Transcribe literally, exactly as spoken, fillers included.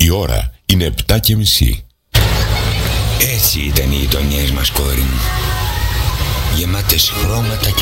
Η ώρα είναι επτά και μισή. Έτσι ήταν οι γειτονιές μας, κόρη μου. Γεμάτες χρώματα και